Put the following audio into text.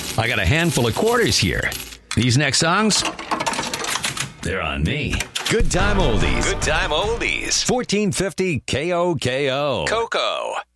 I got a handful of quarters here. These next songs, they're on me. Good time oldies. Good time oldies. 1450 KOKO. Coco.